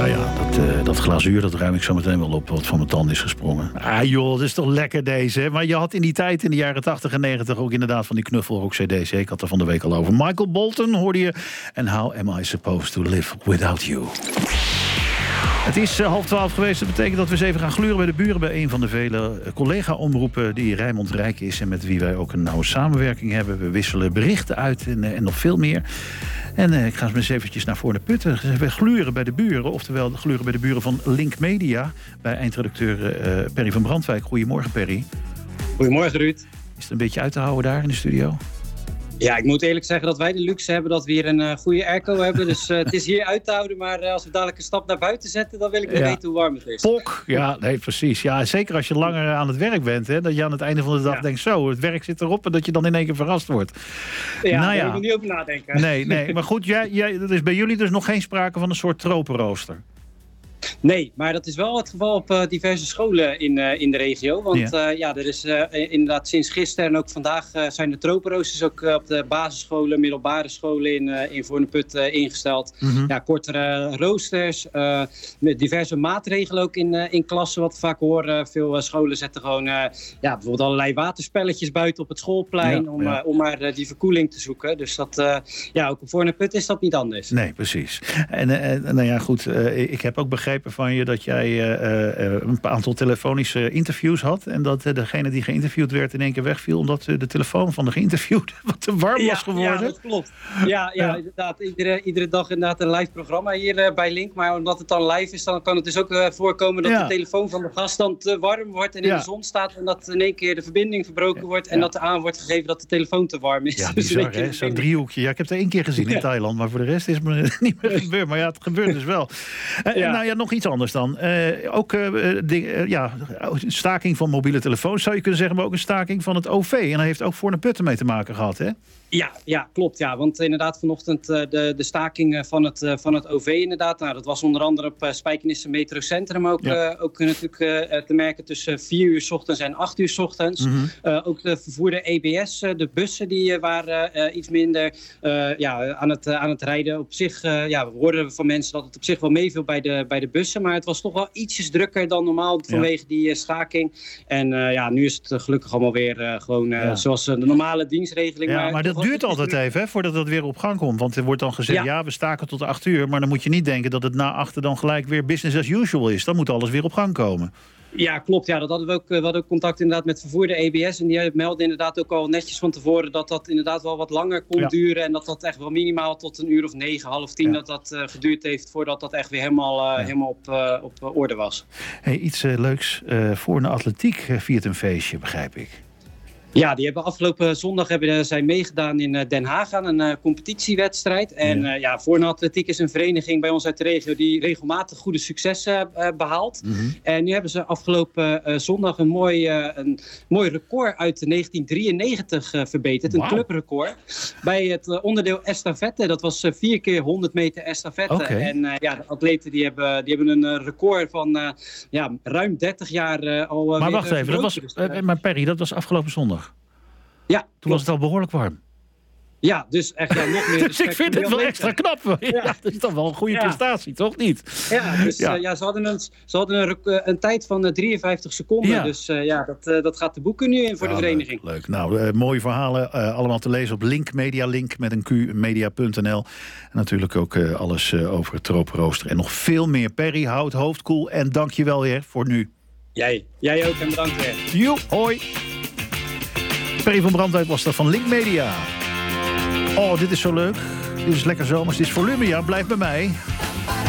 Nou ja, dat glazuur, dat ruim ik zo meteen wel op wat van mijn tanden is gesprongen. Ah joh, dat is toch lekker deze. Hè? Maar je had in die tijd, in de jaren 80 en 90... ook inderdaad van die knuffelrock cd's. Ik had er van de week al over. Michael Bolton hoorde je. En How Am I Supposed to Live Without You? Het is 11:30 geweest. Dat betekent dat we eens even gaan gluren bij de buren... bij een van de vele collega-omroepen die Rijnmond Rijk is... en met wie wij ook een nauwe samenwerking hebben. We wisselen berichten uit en nog veel meer. En ik ga eens eventjes naar Voorne Putten. We gluren bij de buren, oftewel gluren bij de buren van Link Media... bij eindredacteur Perry van Brandwijk. Goedemorgen, Perry. Goedemorgen, Ruud. Is het een beetje uit te houden daar in de studio? Ja, ik moet eerlijk zeggen dat wij de luxe hebben dat we hier een goede airco hebben. Dus het is hier uit te houden, maar als we dadelijk een stap naar buiten zetten... dan wil ik weer weten hoe warm het is. Pok, ja, nee, precies. Ja, zeker als je langer aan het werk bent, hè, dat je aan het einde van de dag denkt... zo, het werk zit erop en dat je dan in één keer verrast wordt. Ja, daar moet ik niet over nadenken. Nee, maar goed, er is bij jullie dus nog geen sprake van een soort tropenrooster. Nee, maar dat is wel het geval op diverse scholen in de regio. Want er is inderdaad sinds gisteren en ook vandaag zijn de tropenroosters ook op de basisscholen, middelbare scholen in Voorne-Put ingesteld. Mm-hmm. Ja, kortere roosters, met diverse maatregelen ook in klassen, wat we vaak horen. Veel scholen zetten gewoon bijvoorbeeld allerlei waterspelletjes buiten op het schoolplein om maar die verkoeling te zoeken. Dus dat, ook op Voorne-Put is dat niet anders. Nee, precies. En nou ja, goed, ik heb ook begrepen van je dat jij een aantal telefonische interviews had... en dat degene die geïnterviewd werd in één keer wegviel... omdat de telefoon van de geïnterviewde wat te warm was geworden. Ja, dat klopt. Ja, inderdaad. Iedere dag inderdaad een live programma hier bij Link. Maar omdat het dan live is, dan kan het dus ook voorkomen... dat de telefoon van de gast dan te warm wordt en in de zon staat... en dat in één keer de verbinding verbroken wordt... en dat er aan wordt gegeven dat de telefoon te warm is. Ja, bizar, hè? Zo'n driehoekje. Ja, ik heb het 1 keer gezien in Thailand... maar voor de rest is het me niet meer gebeurd. Maar ja, het gebeurt dus wel. Nou ja, nog iets anders dan. Staking van mobiele telefoons zou je kunnen zeggen... maar ook een staking van het OV. En daar heeft ook Voorne Putten mee te maken gehad, hè? Ja, klopt. Ja. Want inderdaad vanochtend de staking van het OV inderdaad. Nou, dat was onder andere op Spijkenisse Metrocentrum ook natuurlijk te merken tussen 4 uur 's ochtends en 8 uur 's ochtends. Mm-hmm. Ook de vervoerder EBS, de bussen die waren iets minder aan het rijden. Op zich we hoorden van mensen dat het op zich wel meeviel bij de bussen. Maar het was toch wel ietsjes drukker dan normaal vanwege die staking. En nu is het gelukkig allemaal weer zoals de normale dienstregeling. Ja, maar dat duurt altijd even, hè, voordat dat weer op gang komt. Want er wordt dan gezegd, we staken tot 8 uur. Maar dan moet je niet denken dat het na 8 dan gelijk weer business as usual is. Dan moet alles weer op gang komen. Ja, klopt. Ja, dat hadden we ook. We hadden ook contact inderdaad met vervoerder EBS. En die melden inderdaad ook al netjes van tevoren dat inderdaad wel wat langer kon duren. En dat echt wel minimaal tot 1 uur of 9, half 10 dat geduurd heeft voordat dat echt weer helemaal op orde was. Hey, iets leuks. Voorne Atletiek viert een feestje, begrijp ik. Ja, die hebben afgelopen zondag zijn meegedaan in Den Haag aan een competitiewedstrijd. En Voorne Atletiek is een vereniging bij ons uit de regio die regelmatig goede successen behaalt. Mm-hmm. En nu hebben ze afgeloppen zondag een mooi record uit 1993 verbeterd. Wow. Een clubrecord. Bij het onderdeel estafette. Dat was 4 keer 100 meter estafette. Okay. En de atleten die hebben een record van ruim 30 jaar al. Maar wacht even, maar Perry, dat was afgelopen zondag. Ja, toen was het al behoorlijk warm. Ja, dus echt nog meer. Dus ik vind het wel extra knap. Ja, dat is toch wel een goede prestatie, toch niet? Ja, dus ze hadden een tijd van 53 seconden. Ja. Dus dat gaat de boeken nu in voor de vereniging. Leuk. Nou, mooie verhalen. Allemaal te lezen op Link Media, Link met een Q, media.nl. En natuurlijk ook alles over het tropenrooster. En nog veel meer. Perry, houd het hoofd koel. En dank je wel weer voor nu. Jij ook en bedankt weer. Joep, hoi. Perry van Brandwijk was dat van Link Media. Oh, dit is zo leuk. Dit is lekker zomers. Dit is Volumia. Blijf bij mij.